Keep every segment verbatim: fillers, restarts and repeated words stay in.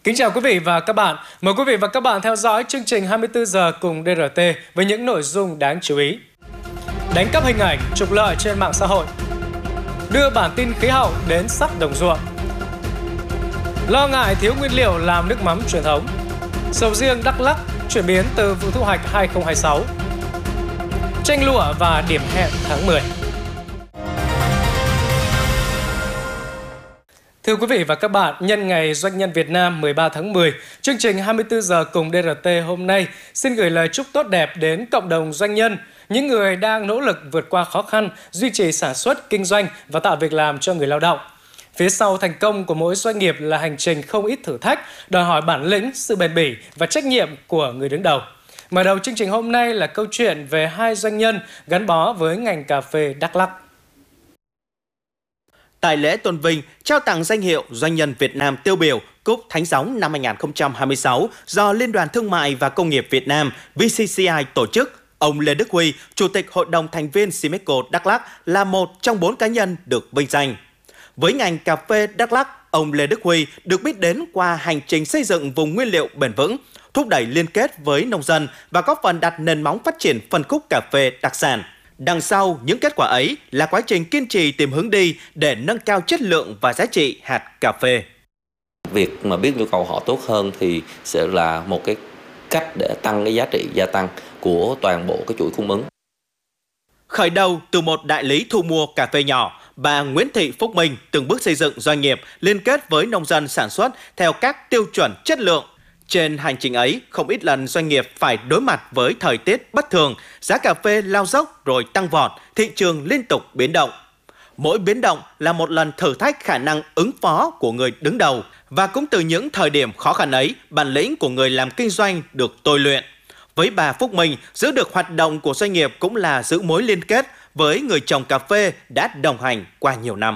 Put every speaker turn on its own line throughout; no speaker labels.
Kính chào quý vị và các bạn. Mời quý vị và các bạn theo dõi chương trình hai mươi tư giờ cùng đê rờ tê với những nội dung đáng chú ý. Đánh cắp hình ảnh, trục lợi trên mạng xã hội. Đưa bản tin khí hậu đến sắc đồng ruộng. Lo ngại thiếu nguyên liệu làm nước mắm truyền thống. Sầu riêng Đắk Lắk chuyển biến từ vụ thu hoạch hai không hai sáu. Tranh lụa và điểm hẹn tháng mười. Thưa quý vị và các bạn, nhân ngày Doanh nhân Việt Nam mười ba tháng mười, chương trình hai mươi tư giờ cùng đê rờ tê hôm nay xin gửi lời chúc tốt đẹp đến cộng đồng doanh nhân, những người đang nỗ lực vượt qua khó khăn, duy trì sản xuất, kinh doanh và tạo việc làm cho người lao động. Phía sau thành công của mỗi doanh nghiệp là hành trình không ít thử thách, đòi hỏi bản lĩnh, sự bền bỉ và trách nhiệm của người đứng đầu. Mở đầu chương trình hôm nay là câu chuyện về hai doanh nhân gắn bó với ngành cà phê Đắk Lắk.
Tại lễ tôn vinh, trao tặng danh hiệu Doanh nhân Việt Nam tiêu biểu Cúp Thánh Gióng năm hai nghìn không trăm hai mươi sáu do Liên đoàn Thương mại và Công nghiệp Việt Nam vê xê xê i tổ chức, ông Lê Đức Huy, Chủ tịch Hội đồng thành viên Simeco Đắk Lắk là một trong bốn cá nhân được vinh danh. Với ngành cà phê Đắk Lắk, ông Lê Đức Huy được biết đến qua hành trình xây dựng vùng nguyên liệu bền vững, thúc đẩy liên kết với nông dân và góp phần đặt nền móng phát triển phân khúc cà phê đặc sản. Đằng sau những kết quả ấy là quá trình kiên trì tìm hướng đi để nâng cao chất lượng và giá trị hạt cà phê.
Việc mà biết nhu cầu họ tốt hơn thì sẽ là một cái cách để tăng cái giá trị gia tăng của toàn bộ cái chuỗi cung ứng.
Khởi đầu từ một đại lý thu mua cà phê nhỏ, bà Nguyễn Thị Phúc Minh từng bước xây dựng doanh nghiệp liên kết với nông dân sản xuất theo các tiêu chuẩn chất lượng. Trên hành trình ấy, không ít lần doanh nghiệp phải đối mặt với thời tiết bất thường, giá cà phê lao dốc rồi tăng vọt, thị trường liên tục biến động. Mỗi biến động là một lần thử thách khả năng ứng phó của người đứng đầu. Và cũng từ những thời điểm khó khăn ấy, bản lĩnh của người làm kinh doanh được tôi luyện. Với bà Phúc Minh, giữ được hoạt động của doanh nghiệp cũng là giữ mối liên kết với người trồng cà phê đã đồng hành qua nhiều năm.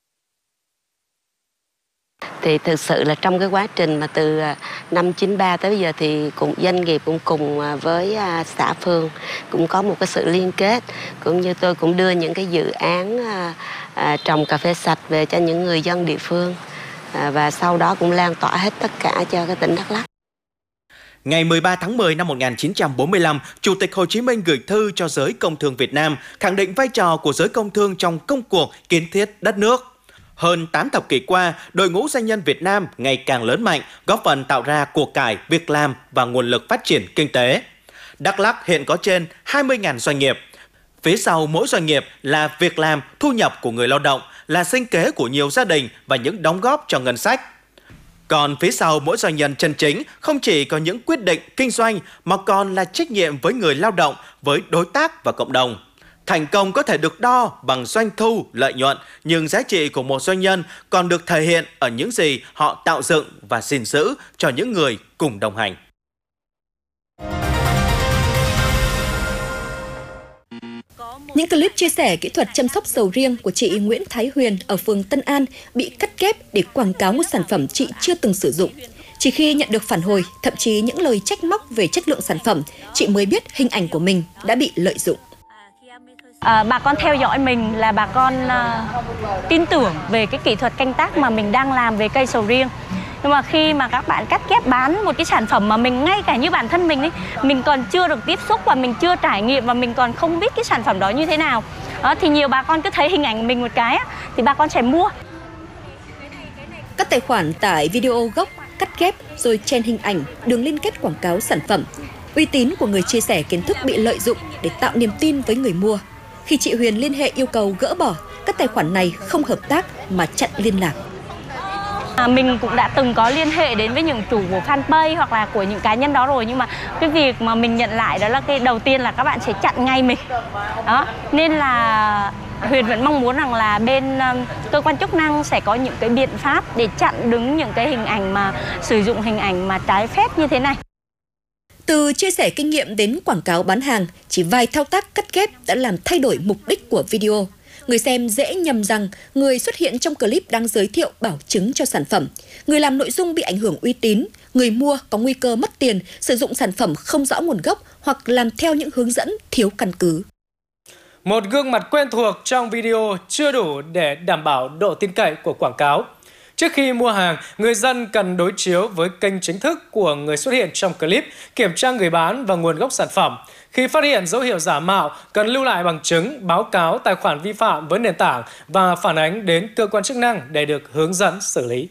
Thì thực sự là trong cái quá trình mà từ năm chín ba tới bây giờ thì cũng doanh nghiệp cũng cùng với xã phường cũng có một cái sự liên kết, cũng như tôi cũng đưa những cái dự án à, trồng cà phê sạch về cho những người dân địa phương à, và sau đó cũng lan tỏa hết tất cả cho cái tỉnh Đắk Lắk.
Ngày mười ba tháng mười năm một nghìn chín trăm bốn mươi lăm, Chủ tịch Hồ Chí Minh gửi thư cho giới công thương Việt Nam, khẳng định vai trò của giới công thương trong công cuộc kiến thiết đất nước. Hơn tám thập kỷ qua, đội ngũ doanh nhân Việt Nam ngày càng lớn mạnh, góp phần tạo ra của cải, việc làm và nguồn lực phát triển kinh tế. Đắk Lắk hiện có trên hai mươi nghìn doanh nghiệp. Phía sau mỗi doanh nghiệp là việc làm, thu nhập của người lao động, là sinh kế của nhiều gia đình và những đóng góp cho ngân sách. Còn phía sau mỗi doanh nhân chân chính không chỉ có những quyết định kinh doanh mà còn là trách nhiệm với người lao động, với đối tác và cộng đồng. Thành công có thể được đo bằng doanh thu, lợi nhuận, nhưng giá trị của một doanh nhân còn được thể hiện ở những gì họ tạo dựng và gìn giữ cho những người cùng đồng hành.
Những clip chia sẻ kỹ thuật chăm sóc sầu riêng của chị Nguyễn Thái Huyền ở phường Tân An bị cắt ghép để quảng cáo một sản phẩm chị chưa từng sử dụng. Chỉ khi nhận được phản hồi, thậm chí những lời trách móc về chất lượng sản phẩm, chị mới biết hình ảnh của mình đã bị lợi dụng.
À, bà con theo dõi mình là bà con à, tin tưởng về cái kỹ thuật canh tác mà mình đang làm về cây sầu riêng. Nhưng mà khi mà các bạn cắt ghép bán một cái sản phẩm mà mình ngay cả như bản thân mình ấy, mình còn chưa được tiếp xúc và mình chưa trải nghiệm và mình còn không biết cái sản phẩm đó như thế nào. Đó, thì nhiều bà con cứ thấy hình ảnh của mình một cái á, thì bà con sẽ mua.
Các tài khoản tải video gốc, cắt ghép rồi chèn hình ảnh, đường liên kết quảng cáo sản phẩm. Uy tín của người chia sẻ kiến thức bị lợi dụng để tạo niềm tin với người mua. Khi chị Huyền liên hệ yêu cầu gỡ bỏ, các tài khoản này không hợp tác mà chặn liên lạc.
À, mình cũng đã từng có liên hệ đến với những chủ của fanpage hoặc là của những cá nhân đó rồi, nhưng mà cái việc mà mình nhận lại đó là cái đầu tiên là các bạn sẽ chặn ngay mình. Đó, nên là Huyền vẫn mong muốn rằng là bên um, cơ quan chức năng sẽ có những cái biện pháp để chặn đứng những cái hình ảnh mà sử dụng hình ảnh mà trái phép như thế này.
Từ chia sẻ kinh nghiệm đến quảng cáo bán hàng, chỉ vài thao tác cắt ghép đã làm thay đổi mục đích của video. Người xem dễ nhầm rằng người xuất hiện trong clip đang giới thiệu bảo chứng cho sản phẩm. Người làm nội dung bị ảnh hưởng uy tín, người mua có nguy cơ mất tiền, sử dụng sản phẩm không rõ nguồn gốc hoặc làm theo những hướng dẫn thiếu căn cứ.
Một gương mặt quen thuộc trong video chưa đủ để đảm bảo độ tin cậy của quảng cáo. Trước khi mua hàng, người dân cần đối chiếu với kênh chính thức của người xuất hiện trong clip, kiểm tra người bán và nguồn gốc sản phẩm. Khi phát hiện dấu hiệu giả mạo, cần lưu lại bằng chứng, báo cáo tài khoản vi phạm với nền tảng và phản ánh đến cơ quan chức năng để được hướng dẫn xử lý.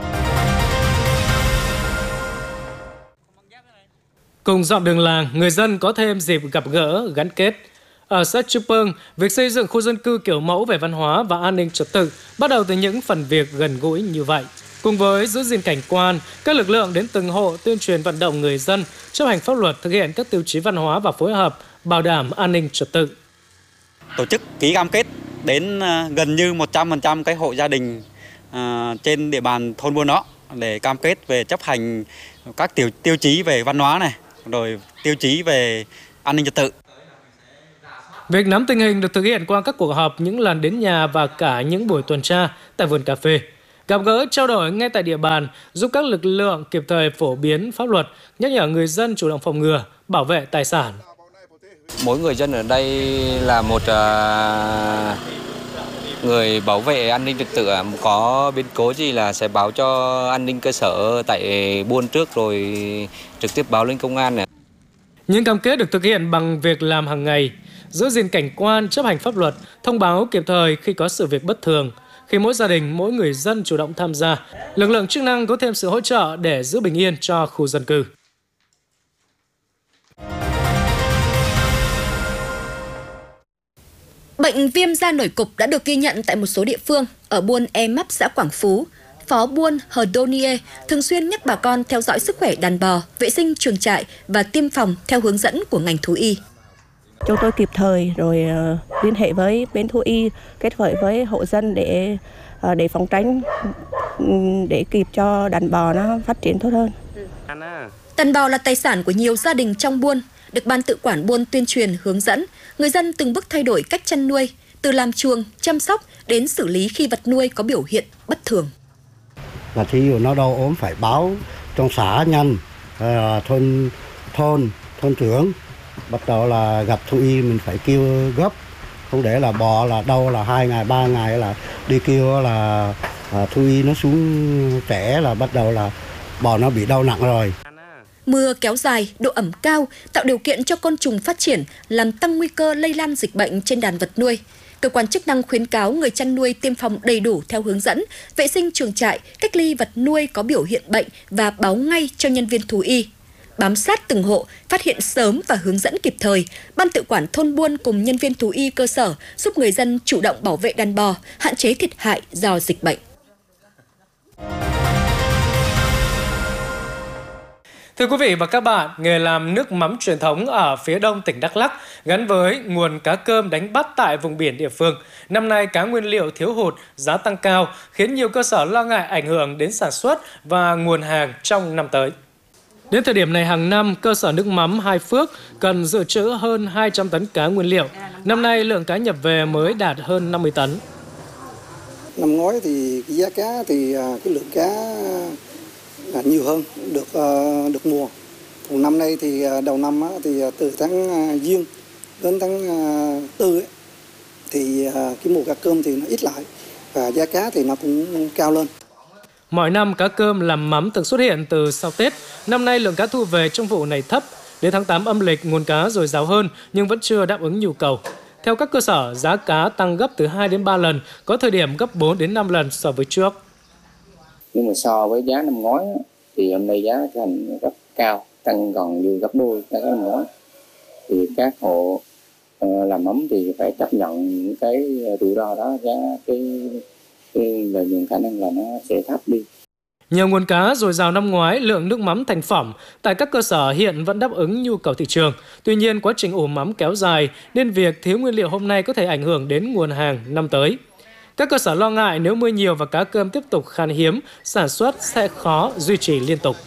Cùng dọn đường làng, người dân có thêm dịp gặp gỡ, gắn kết. Ở xã Chư Pương, việc xây dựng khu dân cư kiểu mẫu về văn hóa và an ninh trật tự bắt đầu từ những phần việc gần gũi như vậy. Cùng với giữ gìn cảnh quan, các lực lượng đến từng hộ tuyên truyền vận động người dân chấp hành pháp luật, thực hiện các tiêu chí văn hóa và phối hợp bảo đảm an ninh trật tự.
Tổ chức ký cam kết đến gần như một trăm phần trăm cái hộ gia đình trên địa bàn thôn buôn đó để cam kết về chấp hành các tiêu tiêu chí về văn hóa này, rồi tiêu chí về an ninh trật tự.
Việc nắm tình hình được thực hiện qua các cuộc họp, những lần đến nhà và cả những buổi tuần tra tại vườn cà phê. Gặp gỡ trao đổi ngay tại địa bàn giúp các lực lượng kịp thời phổ biến pháp luật, nhắc nhở người dân chủ động phòng ngừa, bảo vệ tài sản.
Mỗi người dân ở đây là một uh, người bảo vệ an ninh trật tự, có biến cố gì là sẽ báo cho an ninh cơ sở tại buôn trước rồi trực tiếp báo lên công an này.
Những cam kết được thực hiện bằng việc làm hàng ngày, giữ gìn cảnh quan, chấp hành pháp luật, thông báo kịp thời khi có sự việc bất thường. Khi mỗi gia đình, mỗi người dân chủ động tham gia, lực lượng chức năng có thêm sự hỗ trợ để giữ bình yên cho khu dân cư.
Bệnh viêm da nổi cục đã được ghi nhận tại một số địa phương. Ở buôn E Mắp, xã Quảng Phú, Phó buôn Hờ Đô Niê thường xuyên nhắc bà con theo dõi sức khỏe đàn bò, vệ sinh chuồng trại và tiêm phòng theo hướng dẫn của ngành thú y.
Chúng tôi kịp thời rồi uh, liên hệ với bên thú y, kết hợp với hộ dân để uh, để phòng tránh, um, để kịp cho đàn bò nó phát triển tốt hơn.
Đàn bò là tài sản của nhiều gia đình trong buôn, được ban tự quản buôn tuyên truyền hướng dẫn, người dân từng bước thay đổi cách chăn nuôi, từ làm chuồng, chăm sóc đến xử lý khi vật nuôi có biểu hiện bất thường.
Là thí dụ nó đau ốm phải báo trong xã nhanh, uh, thôn thôn thôn trưởng. Bắt đầu là gặp thú y mình phải kêu gấp, không để là bò là đau là hai ngày ba ngày là đi kêu là à, thú y nó xuống trẻ là bắt đầu là bò nó bị đau nặng rồi.
Mưa kéo dài, độ ẩm cao tạo điều kiện cho côn trùng phát triển, làm tăng nguy cơ lây lan dịch bệnh trên đàn vật nuôi. Cơ quan chức năng khuyến cáo người chăn nuôi tiêm phòng đầy đủ theo hướng dẫn, vệ sinh chuồng trại, cách ly vật nuôi có biểu hiện bệnh và báo ngay cho nhân viên thú y. Bám sát từng hộ, phát hiện sớm và hướng dẫn kịp thời, ban tự quản thôn buôn cùng nhân viên thú y cơ sở giúp người dân chủ động bảo vệ đàn bò, hạn chế thiệt hại do dịch bệnh.
Thưa quý vị và các bạn, nghề làm nước mắm truyền thống ở phía đông tỉnh Đắk Lắk gắn với nguồn cá cơm đánh bắt tại vùng biển địa phương. Năm nay cá nguyên liệu thiếu hụt, giá tăng cao khiến nhiều cơ sở lo ngại ảnh hưởng đến sản xuất và nguồn hàng trong năm tới. Đến thời điểm này hàng năm, cơ sở nước mắm Hai Phước cần dự trữ hơn hai trăm tấn cá nguyên liệu. Năm nay lượng cá nhập về mới đạt hơn năm mươi tấn.
Năm ngoái thì cái giá cá thì cái lượng cá là nhiều hơn, được được mùa. Còn năm nay thì đầu năm thì từ tháng Giêng đến tháng Tư ấy, thì cái mùa cá cơm thì nó ít lại và giá cá thì nó cũng cao lên.
Mọi năm cá cơm làm mắm thường xuất hiện từ sau Tết. Năm nay lượng cá thu về trong vụ này thấp. Đến tháng tám âm lịch nguồn cá dồi dào hơn nhưng vẫn chưa đáp ứng nhu cầu. Theo các cơ sở, giá cá tăng gấp từ hai đến ba lần, có thời điểm gấp bốn đến năm lần so với trước.
Nhưng mà so với giá năm ngoái thì hôm nay giá thành rất cao, tăng gần như gấp đôi giá năm ngoái. Thì các hộ làm mắm thì phải chấp nhận những cái rủi ro đó, giá cái cái lợi nhuận khả năng là nó sẽ thấp đi.
Nhờ nguồn cá dồi dào năm ngoái, lượng nước mắm thành phẩm tại các cơ sở hiện vẫn đáp ứng nhu cầu thị trường. Tuy nhiên, quá trình ủ mắm kéo dài nên việc thiếu nguyên liệu hôm nay có thể ảnh hưởng đến nguồn hàng năm tới. Các cơ sở lo ngại nếu mưa nhiều và cá cơm tiếp tục khan hiếm, sản xuất sẽ khó duy trì liên tục.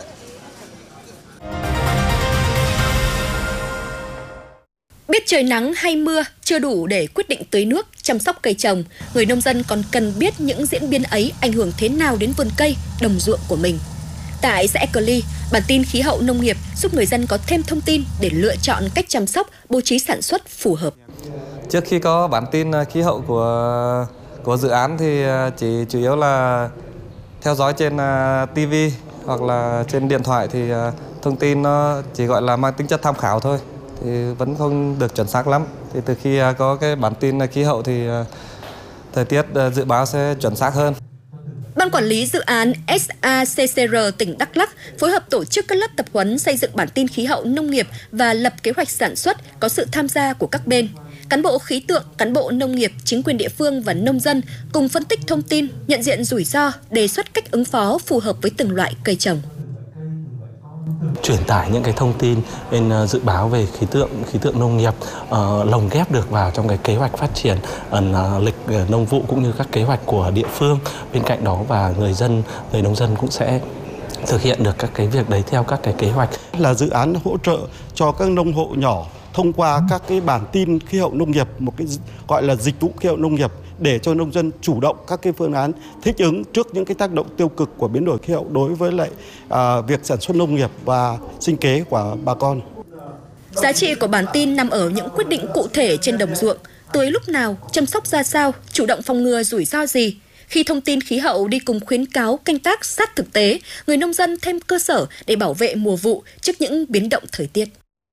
Biết trời nắng hay mưa chưa đủ để quyết định tưới nước, chăm sóc cây trồng, người nông dân còn cần biết những diễn biến ấy ảnh hưởng thế nào đến vườn cây, đồng ruộng của mình. Tại xã Ecoli, bản tin khí hậu nông nghiệp giúp người dân có thêm thông tin để lựa chọn cách chăm sóc, bố trí sản xuất phù hợp.
Trước khi có bản tin khí hậu của của dự án thì chỉ chủ yếu là Theo dõi trên uh, ti vi hoặc là trên điện thoại thì uh, thông tin nó chỉ gọi là mang tính chất tham khảo thôi, thì vẫn không được chuẩn xác lắm. Thì từ khi uh, có cái bản tin khí hậu thì uh, thời tiết uh, dự báo sẽ chuẩn xác hơn.
Ban quản lý dự án ét a xê xê rờ tỉnh Đắk Lắk phối hợp tổ chức các lớp tập huấn xây dựng bản tin khí hậu nông nghiệp và lập kế hoạch sản xuất có sự tham gia của các bên. Cán bộ khí tượng, cán bộ nông nghiệp, chính quyền địa phương và nông dân cùng phân tích thông tin, nhận diện rủi ro, đề xuất cách ứng phó phù hợp với từng loại cây trồng.
Truyền tải những cái thông tin bên dự báo về khí tượng khí tượng nông nghiệp uh, lồng ghép được vào trong cái kế hoạch phát triển uh, lịch uh, nông vụ cũng như các kế hoạch của địa phương. Bên cạnh đó và người dân người nông dân cũng sẽ thực hiện được các cái việc đấy theo các cái kế hoạch.
Là dự án hỗ trợ cho các nông hộ nhỏ thông qua các cái bản tin khí hậu nông nghiệp, một cái gọi là dịch vụ khí hậu nông nghiệp, để cho nông dân chủ động các cái phương án thích ứng trước những cái tác động tiêu cực của biến đổi khí hậu đối với lại à, việc sản xuất nông nghiệp và sinh kế của bà con.
Giá trị của bản tin nằm ở những quyết định cụ thể trên đồng ruộng, tưới lúc nào, chăm sóc ra sao, chủ động phòng ngừa rủi ro gì. Khi thông tin khí hậu đi cùng khuyến cáo canh tác sát thực tế, người nông dân thêm cơ sở để bảo vệ mùa vụ trước những biến động thời tiết.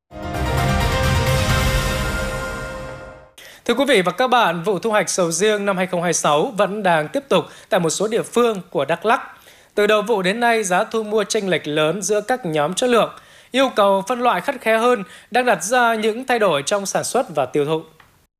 Thưa quý vị và các bạn, vụ thu hoạch sầu riêng năm hai không hai sáu vẫn đang tiếp tục tại một số địa phương của Đắk Lắk. Từ đầu vụ đến nay, giá thu mua chênh lệch lớn giữa các nhóm chất lượng. Yêu cầu phân loại khắt khe hơn đang đặt ra những thay đổi trong sản xuất và tiêu thụ.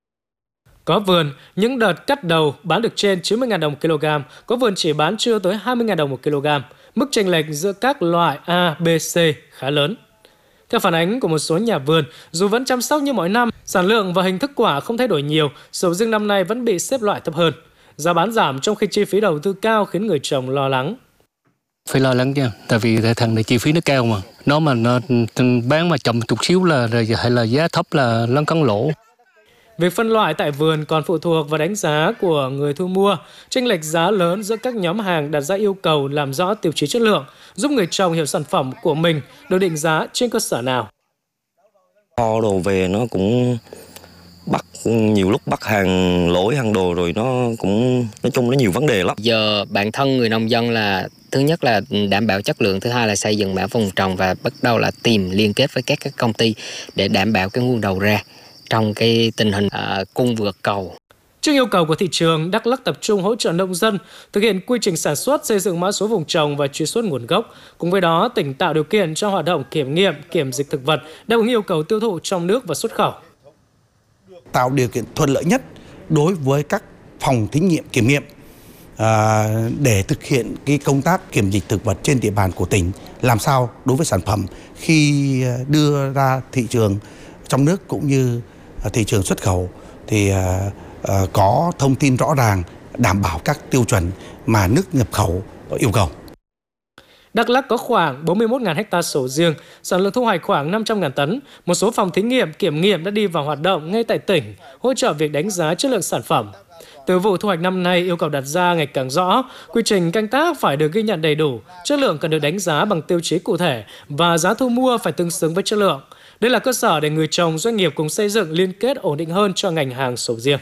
Có vườn, những đợt cắt đầu bán được trên chín mươi nghìn đồng một kg, có vườn chỉ bán chưa tới hai mươi nghìn đồng một kg. Mức chênh lệch giữa các loại A, B, C khá lớn. Theo phản ánh của một số nhà vườn, dù vẫn chăm sóc như mọi năm, sản lượng và hình thức quả không thay đổi nhiều, sầu riêng năm nay vẫn bị xếp loại thấp hơn. Giá bán giảm trong khi chi phí đầu tư cao khiến người trồng lo lắng.
Phải lo lắng chứ, tại vì thằng này chi phí nó cao mà. Nó mà nó bán mà chậm chút xíu là hay là giá thấp là lăn cắn lỗ.
Việc phân loại tại vườn còn phụ thuộc vào đánh giá của người thu mua. Chênh lệch giá lớn giữa các nhóm hàng đặt ra yêu cầu làm rõ tiêu chí chất lượng, giúp người trồng hiểu sản phẩm của mình được định giá trên cơ sở nào.
Kho đồ về nó cũng bắt nhiều lúc bắt hàng lỗi hàng đồ rồi nó cũng nói chung nó nhiều vấn đề lắm.
Giờ bản thân người nông dân là thứ nhất là đảm bảo chất lượng, thứ hai là xây dựng mã vùng trồng và bắt đầu là tìm liên kết với các, các công ty để đảm bảo cái nguồn đầu ra trong cái tình hình uh, cung vượt cầu.
Trước yêu cầu của thị trường, Đắk Lắk tập trung hỗ trợ nông dân thực hiện quy trình sản xuất, xây dựng mã số vùng trồng và truy xuất nguồn gốc. Cùng với đó, tỉnh tạo điều kiện cho hoạt động kiểm nghiệm, kiểm dịch thực vật, đáp ứng yêu cầu tiêu thụ trong nước và xuất khẩu.
Tạo điều kiện thuận lợi nhất đối với các phòng thí nghiệm kiểm nghiệm à, để thực hiện cái công tác kiểm dịch thực vật trên địa bàn của tỉnh, làm sao đối với sản phẩm khi đưa ra thị trường trong nước cũng như thị trường xuất khẩu thì uh, uh, có thông tin rõ ràng, đảm bảo các tiêu chuẩn mà nước nhập khẩu yêu cầu.
Đắk Lắk có khoảng bốn mươi mốt nghìn ha sầu riêng, sản lượng thu hoạch khoảng năm trăm nghìn tấn. Một số phòng thí nghiệm kiểm nghiệm đã đi vào hoạt động ngay tại tỉnh, hỗ trợ việc đánh giá chất lượng sản phẩm. Từ vụ thu hoạch năm nay, yêu cầu đặt ra ngày càng rõ, quy trình canh tác phải được ghi nhận đầy đủ, chất lượng cần được đánh giá bằng tiêu chí cụ thể và giá thu mua phải tương xứng với chất lượng. Đây là cơ sở để người trồng, doanh nghiệp cùng xây dựng liên kết ổn định hơn cho ngành hàng sầu riêng.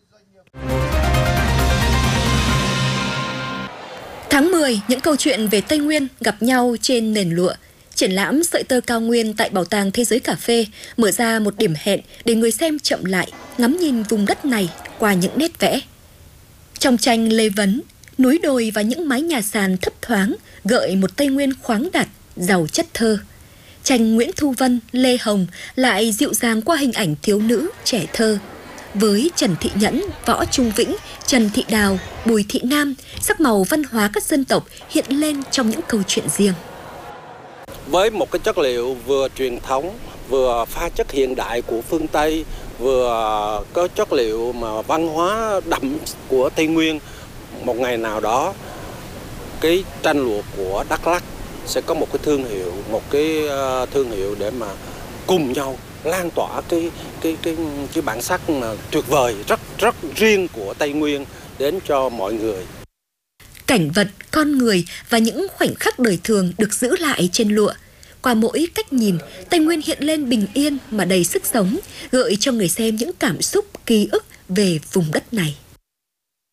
Tháng mười, những câu chuyện về Tây Nguyên gặp nhau trên nền lụa. Triển lãm sợi tơ cao nguyên tại Bảo tàng Thế giới Cà phê mở ra một điểm hẹn để người xem chậm lại, ngắm nhìn vùng đất này qua những nét vẽ. Trong tranh Lê Vấn, núi đồi và những mái nhà sàn thấp thoáng gợi một Tây Nguyên khoáng đạt, giàu chất thơ. Tranh Nguyễn Thu Vân, Lê Hồng lại dịu dàng qua hình ảnh thiếu nữ, trẻ thơ. Với Trần Thị Nhẫn, Võ Trung Vĩnh, Trần Thị Đào, Bùi Thị Nam, sắc màu văn hóa các dân tộc hiện lên trong những câu chuyện riêng.
Với một cái chất liệu vừa truyền thống, vừa pha chất hiện đại của phương Tây, vừa có chất liệu mà văn hóa đậm của Tây Nguyên, một ngày nào đó cái tranh lụa của Đắk Lắk sẽ có một cái thương hiệu, một cái thương hiệu để mà cùng nhau lan tỏa cái cái cái cái bản sắc mà tuyệt vời rất rất riêng của Tây Nguyên đến cho mọi người.
Cảnh vật, con người và những khoảnh khắc đời thường được giữ lại trên lụa. Qua mỗi cách nhìn, Tây Nguyên hiện lên bình yên mà đầy sức sống, gợi cho người xem những cảm xúc, ký ức về vùng đất này.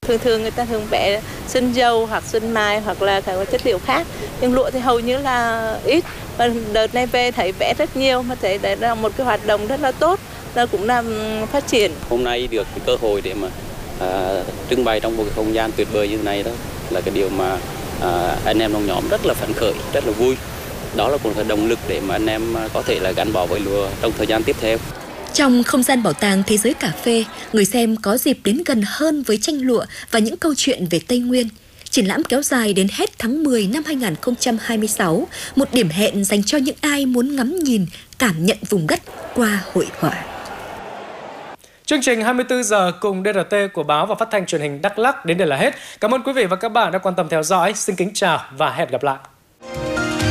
Thường thường người ta thường vẽ sơn dầu hoặc sơn mài hoặc là các chất liệu khác. Nhưng lụa thì hầu như là ít. Và đợt này về thấy vẽ rất nhiều, mà thấy đấy là một cái hoạt động rất là tốt, là cũng làm phát triển.
Hôm nay được cái cơ hội để mà à, trưng bày trong một cái không gian tuyệt vời như thế này, đó là cái điều mà à, anh em trong nhóm rất là phấn khởi, rất là vui. Đó là một cái động lực để mà anh em có thể là gắn bó với lụa trong thời gian tiếp theo.
Trong không gian bảo tàng Thế giới cà phê, người xem có dịp đến gần hơn với tranh lụa và những câu chuyện về Tây Nguyên. Triển lãm kéo dài đến hết tháng mười năm hai nghìn không trăm hai mươi sáu, một điểm hẹn dành cho những ai muốn ngắm nhìn, cảm nhận vùng đất qua hội họa.
Chương trình hai mươi tư giờ cùng đê rờ tê của báo và phát thanh truyền hình Đắk Lắk đến đây là hết. Cảm ơn quý vị và các bạn đã quan tâm theo dõi. Xin kính chào và hẹn gặp lại.